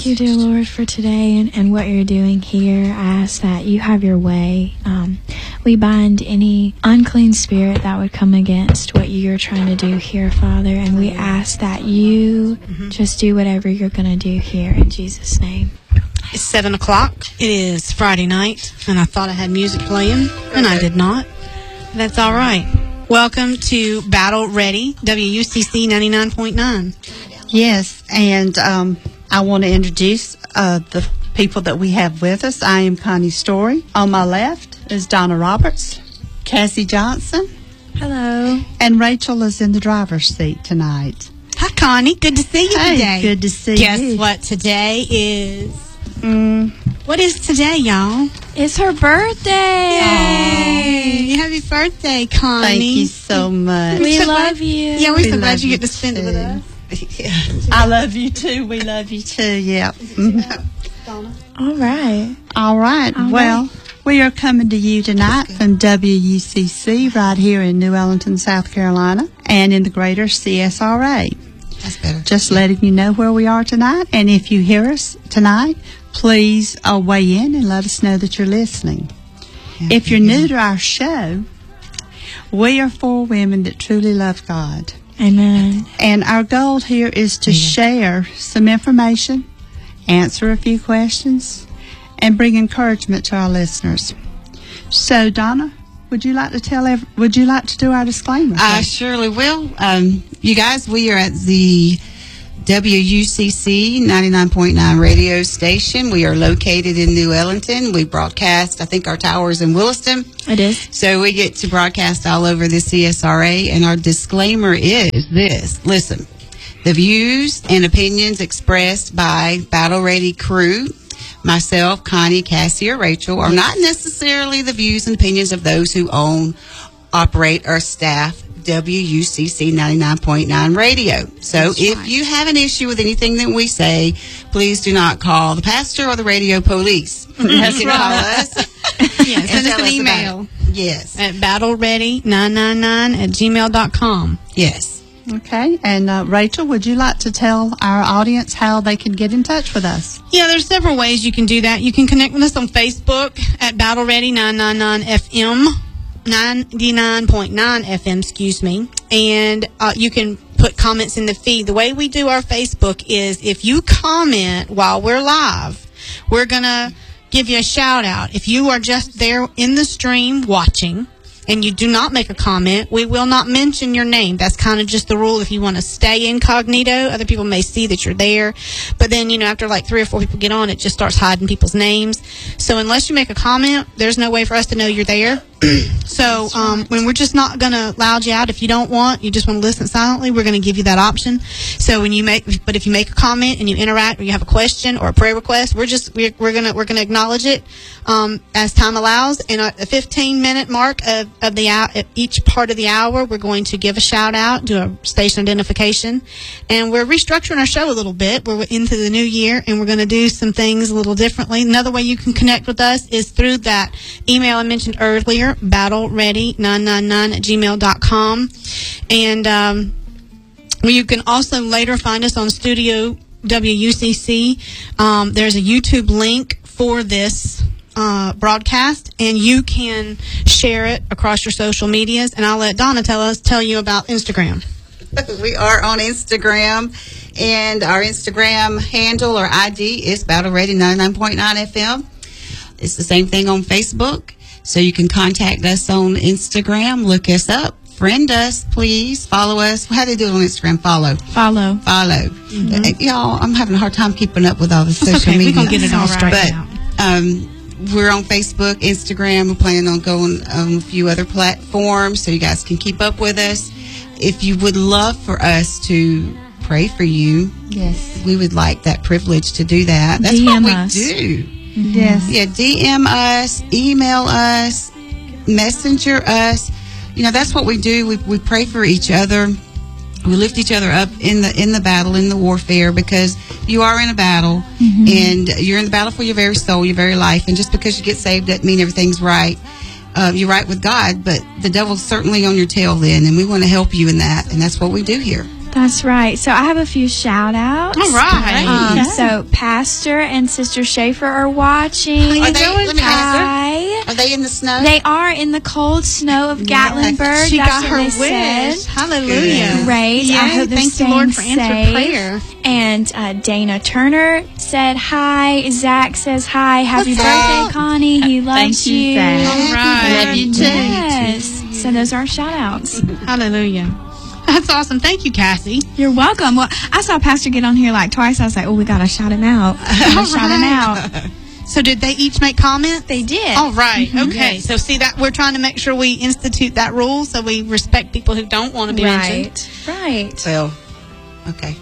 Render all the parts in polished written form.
Thank you, dear Lord, for today and what you're doing here. I ask that you have your way. We bind any unclean spirit that would come against what you're trying to do here, Father, and we ask that you just do whatever you're going to do here in Jesus' name. It's 7 o'clock. It is Friday night, and I thought I had music playing, and I did not. That's all right. Welcome to Battle Ready, WUCC 99.9. Yes, and I want to introduce the people that we have with us. I am Connie Story. On my left is Donna Roberts, Cassie Johnson. Hello. And Rachel is in the driver's seat tonight. Hi, Connie. Good to see you today. Good to see you. Guess what today is? What is today, y'all? It's her birthday. Yay! Happy birthday, Connie. Thank you so much. We love you. Yeah, we're so glad you love get to spend it with us. I love you too. We love you too. Yeah. All right. All right. Well, we are coming to you tonight from WUCC right here in New Ellington, South Carolina, and in the greater CSRA. That's better. Just letting you know where we are tonight. And if you hear us tonight, please weigh in and let us know that you're listening. If you're new to our show, we are four women that truly love God. Amen. And our goal here is to share some information, answer a few questions, and bring encouragement to our listeners. So, Donna, would you like to do our disclaimer? I surely will. You guys, we are at the WUCC 99.9 radio station. We are located in New Ellington. We broadcast, I think our tower's in Williston. It is. So we get to broadcast all over the CSRA, and our disclaimer is this. Listen, the views and opinions expressed by Battle Ready crew, myself, Connie, Cassie, or Rachel, are not necessarily the views and opinions of those who own, operate, or staff WUCC 99.9 radio. So if you have an issue with anything that we say, please do not call the pastor or the radio police. That's you can call us. Yeah, send us an email. Yes. At battleready999@gmail.com. Yes. Okay. And Rachel, would you like to tell our audience how they can get in touch with us? Yeah, there's several ways you can do that. You can connect with us on Facebook at Battle Ready 999 FM. 99.9 FM, excuse me, and you can put comments in the feed. The way we do our Facebook is if you comment while we're live, we're going to give you a shout out. If you are just there in the stream watching and you do not make a comment, we will not mention your name. That's kind of just the rule. If you want to stay incognito, other people may see that you're there. But then, after like 3 or 4 people get on, it just starts hiding people's names. So unless you make a comment, there's no way for us to know you're there. So when we're just not going to loud you out, if you don't want, you just want to listen silently, we're going to give you that option. So if you make a comment and you interact or you have a question or a prayer request, we're going to acknowledge it as time allows. And at the 15-minute mark of the hour, at each part of the hour, we're going to give a shout out, do a station identification, and we're restructuring our show a little bit. We're into the new year, and we're going to do some things a little differently. Another way you can connect with us is through that email I mentioned earlier, battleready999@gmail.com. And you can also later find us on Studio WUCC. There's a YouTube link for this broadcast, and you can share it across your social medias. And I'll let Donna tell you about Instagram. We are on Instagram, and our Instagram handle or ID is Battle Ready 99.9 FM. It's the same thing on Facebook. So you can contact us on Instagram, look us up, friend us, please, follow us. How do they do it on Instagram? Follow. Mm-hmm. Y'all, I'm having a hard time keeping up with all the social media. We're going to get it all straightened out. We're on Facebook, Instagram. We're planning on going on a few other platforms so you guys can keep up with us. If you would love for us to pray for you, yes, we would like that privilege to do that. That's DM what us. We do. Mm-hmm. Yes. Yeah, DM us, email us, messenger us. That's what we do. We pray for each other. We lift each other up in the battle, in the warfare, because you are in a battle, and you're in the battle for your very soul, your very life. And just because you get saved doesn't mean everything's right. You're right with God, but the devil's certainly on your tail then, and we want to help you in that, and that's what we do here. That's right. So I have a few shout outs. All right. So Pastor and Sister Schaefer are watching. Are they, let me ask Hi. her, are they in the snow? They are in the cold snow of Gatlinburg. She That's got what her they wish. said. Hallelujah. Great. Yay. I hope they're Thank you, staying Lord, for answered safe. prayer. And Dana Turner said hi. Zach says hi. Happy What's birthday, up? Connie. He loves Thank you, Zach. All right. Love you too. Yes. So those are our shout outs. Hallelujah. That's awesome. Thank you, Cassie. You're welcome. Well, I saw Pastor get on here like twice. I was like, oh, we got to shout him out. Shout him out. So did they each make comments? They did. All right. Okay. So see that we're trying to make sure we institute that rule so we respect people who don't want to be mentioned. Right. Well, okay.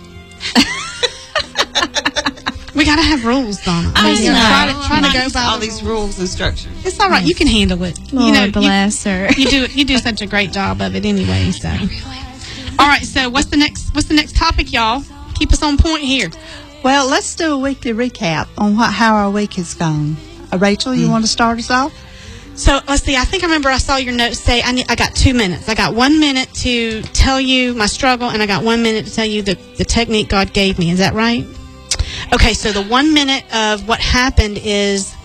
We got to have rules, Donna. I know. Trying to go by all the these rules. rules and structures. It's all right. You can handle it. Lord bless her. You do such a great job of it anyway. So. All right. So what's the next topic, y'all? Keep us on point here. Well, let's do a weekly recap on how our week has gone. Rachel, you want to start us off? So let's see. I think I remember I saw your note say I got 2 minutes. I got 1 minute to tell you my struggle, and I got 1 minute to tell you the technique God gave me. Is that right? Okay. So the 1 minute of what happened is,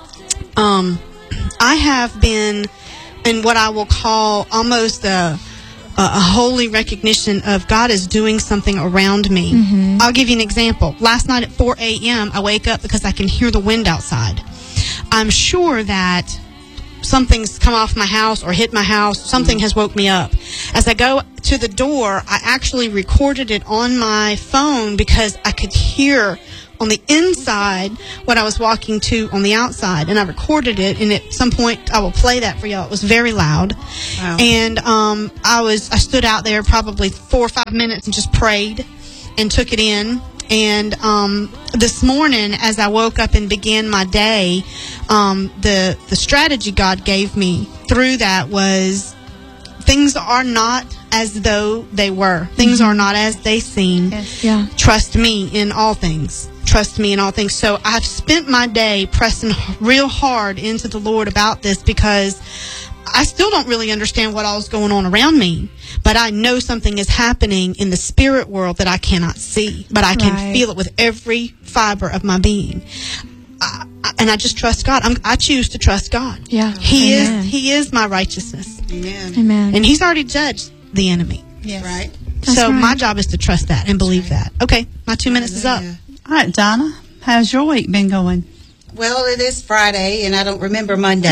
I have been in what I will call almost a holy recognition of God is doing something around me. Mm-hmm. I'll give you an example. Last night at 4 a.m., I wake up because I can hear the wind outside. I'm sure that something's come off my house or hit my house. Something has woke me up. As I go to the door, I actually recorded it on my phone because I could hear on the inside what I was walking to on the outside, and I recorded it, and at some point I will play that for y'all. It was very loud. Wow. And I stood out there probably 4 or 5 minutes and just prayed and took it in. And this morning, as I woke up and began my day, the strategy God gave me through that was, things are not as though they were. Things are not as they seem. Yes. Yeah. Trust me in all things. Trust me in all things. So I've spent my day pressing real hard into the Lord about this, because I still don't really understand what all is going on around me, but I know something is happening in the spirit world that I cannot see, but I can feel it with every fiber of my being. And I just trust God. I choose to trust God. Yeah. He is my righteousness. Amen. Amen. And He's already judged the enemy. Yes. Right? So right. my job is to trust that and believe that. Okay, my 2 minutes is up. All right, Donna, how's your week been going? Well, it is Friday, and I don't remember Monday.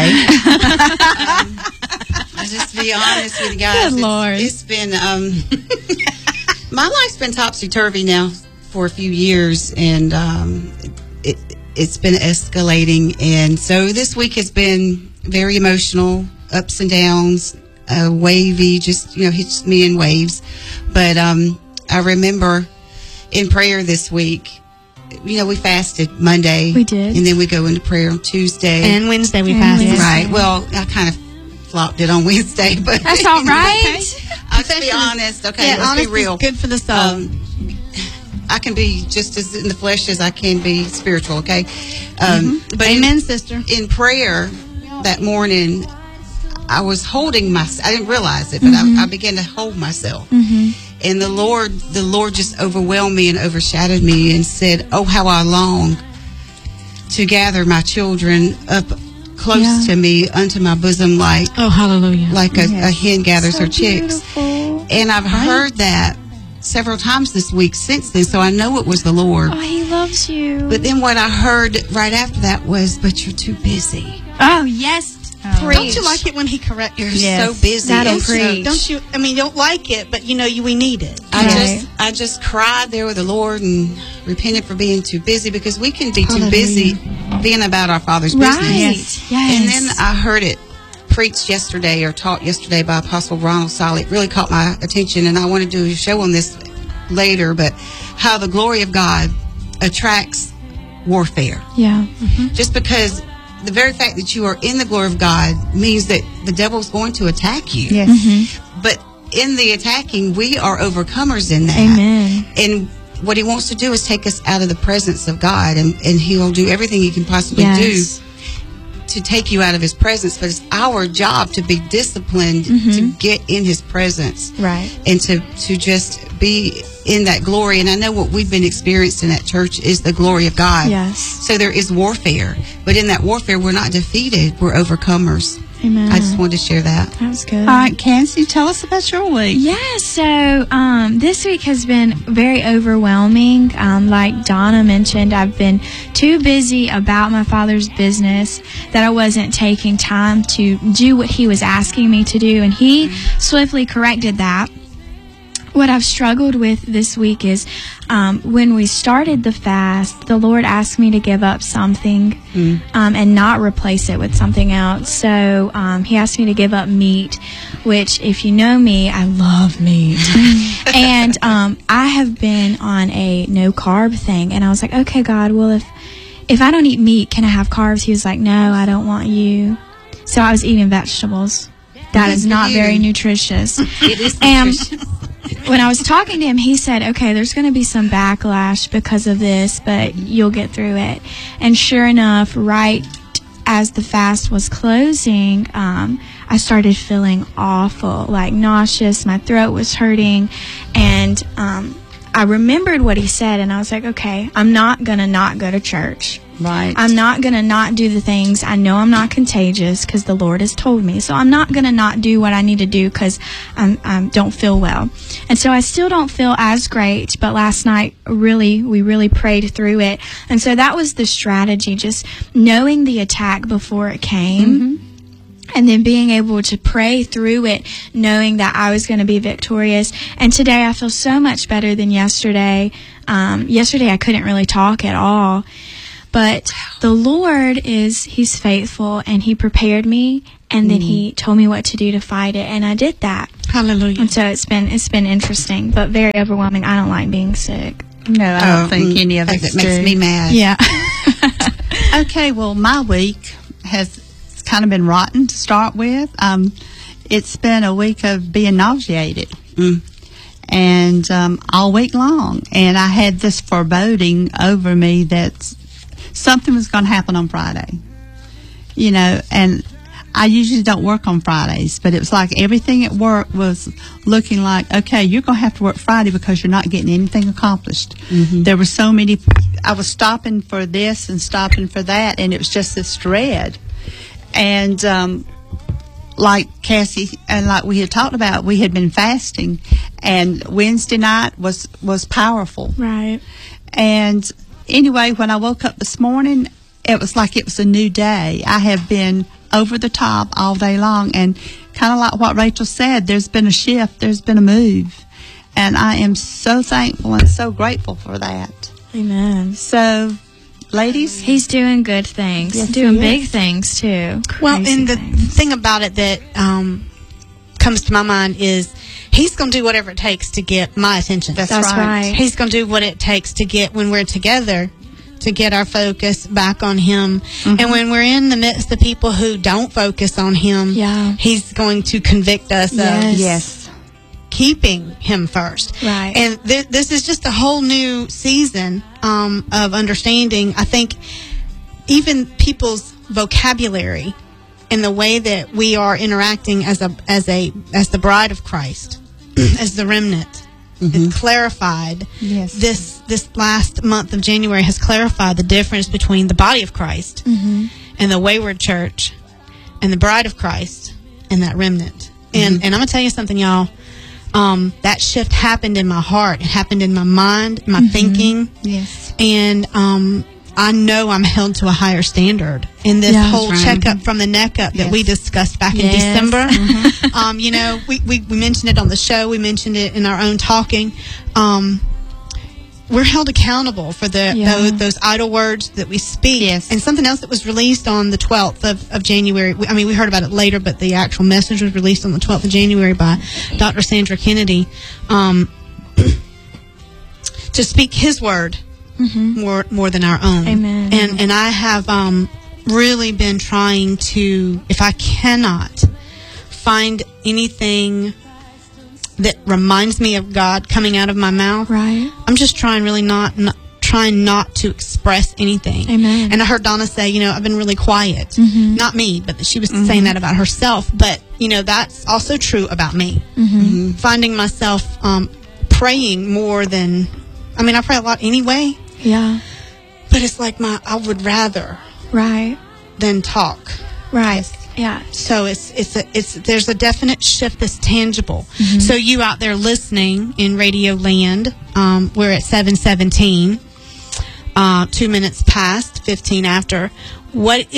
I'll just be honest with you guys. Good Lord. It's been, my life's been topsy-turvy now for a few years, and it's been escalating. And so this week has been very emotional, ups and downs, wavy, just, hits me in waves. But I remember in prayer this week, we fasted Monday. We did. And then we go into prayer on Tuesday. And Wednesday we And fasted. Wednesday. Right. Well, I kind of flopped it on Wednesday, but That's all right. I'll just be honest. Okay, Yeah, let's honest be real. is good for the soul. I can be just as in the flesh as I can be spiritual. Okay. But Amen, sister. in prayer that morning, I was holding I didn't realize it, but I began to hold myself. And the Lord just overwhelmed me and overshadowed me and said, "Oh, how I long to gather my children up close to me unto my bosom, like Oh, hallelujah. a hen gathers her chicks." Beautiful. And I've heard that several times this week since then, so I know it was the Lord. Oh, He loves you. But then what I heard right after that was, "But you're too busy. Oh, yes. Preach. Don't you like it when He corrects you? You're Yes, so busy." that'll And so preach. Don't you? I mean, you don't like it, but we need it. I just cried there with the Lord and repented for being too busy, because we can be too busy being about our Father's business. Right. Yes. And then I heard it preached yesterday or taught yesterday by Apostle Ronald Solly. It really caught my attention, and I want to do a show on this later, but how the glory of God attracts warfare. Yeah. Just because the very fact that you are in the glory of God means that the devil's going to attack you. Yes. But in the attacking, we are overcomers in that. Amen. And what He wants to do is take us out of the presence of God, and He'll do everything He can possibly Yes. do to take you out of his presence, but it's our job to be disciplined to get in his presence. Right. And to just be in that glory. And I know what we've been experiencing at church is the glory of God. Yes. So there is warfare. But in that warfare, we're not defeated. We're overcomers. Amen. I just wanted to share that. That was good. All right, Kenzie, tell us about your week. Yeah, so this week has been very overwhelming. Like Donna mentioned, I've been too busy about my father's business that I wasn't taking time to do what he was asking me to do, and he swiftly corrected that. What I've struggled with this week is when we started the fast, the Lord asked me to give up something and not replace it with something else. So he asked me to give up meat, which, if you know me, I love meat. And I have been on a no-carb thing. And I was like, okay, God, well, if I don't eat meat, can I have carbs? He was like, no, I don't want you. So I was eating vegetables. That is not very nutritious. It is And nutritious. when I was talking to him, he said, okay, there's going to be some backlash because of this, but you'll get through it. And sure enough, right as the fast was closing, I started feeling awful, like nauseous. My throat was hurting. And I remembered what he said, and I was like, okay, I'm not going to not go to church. Right. I'm not going to not do the things. I know I'm not contagious because the Lord has told me. So I'm not going to not do what I need to do because I don't feel well. And so I still don't feel as great. But last night, we really prayed through it. And so that was the strategy, just knowing the attack before it came. And then being able to pray through it, knowing that I was going to be victorious. And today I feel so much better than yesterday. Yesterday I couldn't really talk at all. But the Lord He's faithful, and He prepared me, and then He told me what to do to fight it, and I did that. Hallelujah. And so it's been interesting, but very overwhelming. I don't like being sick. No, I don't think any of us That makes do. me mad. Yeah. Okay, well, my week has kind of been rotten to start with. It's been a week of being nauseated. And all week long. And I had this foreboding over me that something was going to happen on Friday. You know, and I usually don't work on Fridays, but it was like everything at work was looking like, okay, you're going to have to work Friday because you're not getting anything accomplished. There were so many, I was stopping for this and stopping for that, and it was just this dread. And like Cassie and like we had talked about, we had been fasting, and Wednesday night was powerful. Right. And anyway, when I woke up this morning, it was like it was a new day. I have been over the top all day long, and kind of like what Rachel said, there's been a shift, there's been a move, and I am so thankful and so grateful for that. Amen. So, ladies, He's doing good things. Yes, doing He big is. things, too. Well, Crazy and the things. thing about it that comes to my mind is He's going to do whatever it takes to get my attention. That's That's right. right. He's going to do what it takes to get, when we're together, to get our focus back on Him. And when we're in the midst of people who don't focus on Him, Yeah. He's going to convict us Yes. of yes, keeping Him first. Right. And this is just a whole new season of understanding. I think even people's vocabulary and the way that we are interacting as the bride of Christ, as the remnant, is clarified. Yes. This last month of January has clarified the difference between the body of Christ and the wayward church, and the bride of Christ and that remnant. And I'm gonna tell you something, y'all. That shift happened in my heart. It happened in my mind, my thinking. yes. And I know I'm held to a higher standard in this Yeah. whole That's right. checkup from the neck up that we discussed back in Yes. December. You know, we mentioned it on the show. We mentioned it in our own talking. We're held accountable for those idle words that we speak. Yes. And something else that was released on the 12th of January. We heard about it later, but the actual message was released on the 12th of January by Dr. Sandra Kennedy. To speak His word more than our own. Amen. And I have really been trying to, if I cannot find anything that reminds me of God coming out of my mouth, Right. I'm just trying really not trying not to express anything. Amen. And I heard Donna say, I've been really quiet. Not me, but she was saying that about herself. But, that's also true about me. Finding myself praying more than, I pray a lot anyway. Yeah. But it's like I would rather Right. than talk. Right. Yeah. So there's a definite shift that's tangible. So you out there listening in Radio Land, we're at 7:17, 2 minutes past, 15 after. What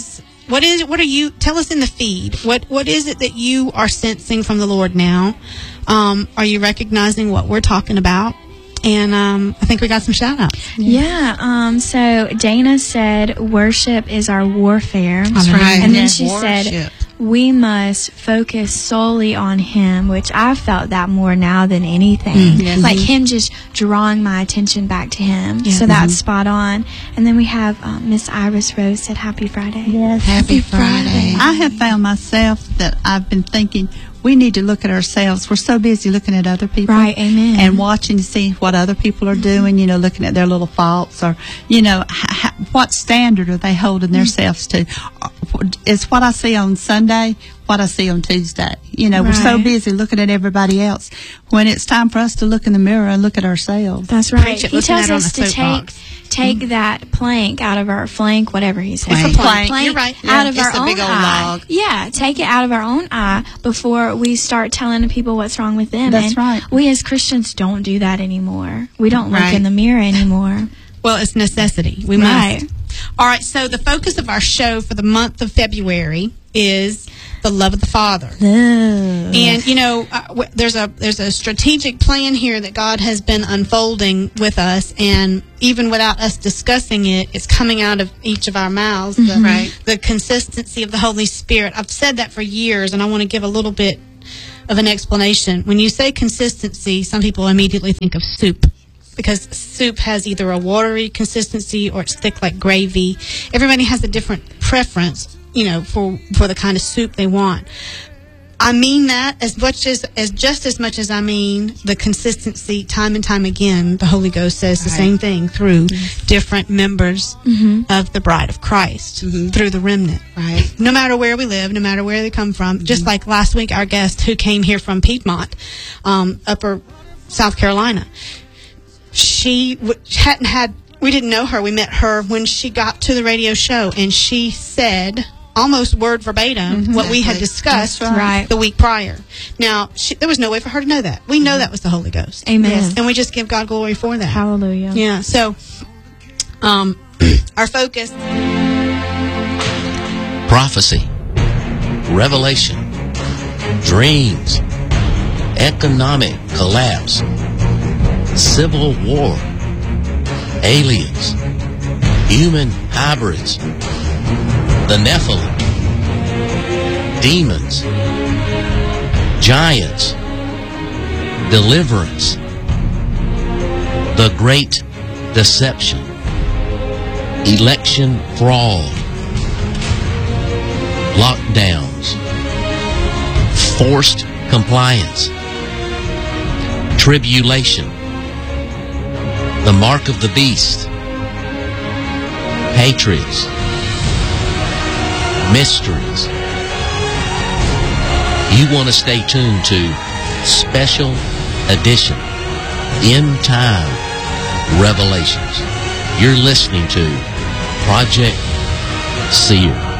are you, tell us in the feed, what is it that you are sensing from the Lord now? Are you recognizing what we're talking about? And I think we got some shout outs. Yeah. So Dana said, worship is our warfare. That's right. And then she Worship. said, we must focus solely on Him, which I felt that more now than anything. Yes. Like Him just drawing my attention back to Him. Yeah. So that's spot on. And then we have Miss Iris Rose said, Happy Friday. Yes. Happy Friday. I have found myself that I've been thinking we need to look at ourselves. We're so busy looking at other people. Right, amen. And watching to see what other people are doing, looking at their little faults or, what standard are they holding themselves to? Is what I see on Sunday what I see on Tuesday. We're so Right. busy looking at everybody else when it's time for us to look in the mirror and look at ourselves. That's right. Preach it. He Listen tells at it on us the to soapbox. take that plank out of our flank, whatever he says. Plank. Plank. You're right. Out of It's our a own big old eye. log. Yeah, take it out of our own eye before we start telling people what's wrong with them. That's and right. We as Christians don't do that anymore. We don't look Right. in the mirror anymore. Well, it's necessity. We Right. must. All right, so the focus of our show for the month of February is the love of the Father. And there's a strategic plan here that God has been unfolding with us, and even without us discussing it, it's coming out of each of our mouths. Right. The consistency of the Holy Spirit. I've said that for years, and I want to give a little bit of an explanation. When you say consistency, some people immediately think of soup, because soup has either a watery consistency or it's thick like gravy. Everybody has a different preference, for the kind of soup they want. I mean that just as much as I mean the consistency. Time and time again, the Holy Ghost says the same thing through different members of the bride of Christ, through the remnant. Right. No matter where we live, no matter where they come from. Just like last week, our guest who came here from Piedmont, Upper South Carolina. She we didn't know her. We met her when she got to the radio show, and she said almost word verbatim what we had discussed That's right. the week prior. Now, there was no way for her to know that. We know that was the Holy Ghost. Amen. Yes. And we just give God glory for that. Hallelujah. Yeah, so our focus. Prophecy, revelation, dreams, economic collapse, civil war, aliens, human hybrids, the Nephilim, demons, giants, deliverance, the great deception, election fraud, lockdowns, forced compliance, tribulation, the mark of the beast, hatreds, mysteries. You want to stay tuned to special edition End Time Revelations. You're listening to Project Seer.